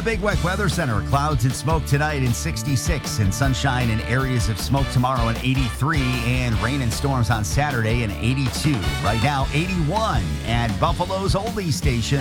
the Big Wet Weather Center. Clouds and smoke tonight in 66, and sunshine and areas of smoke tomorrow in 83, and rain and storms on Saturday in 82. Right now, 81 at Buffalo's Oldie Station.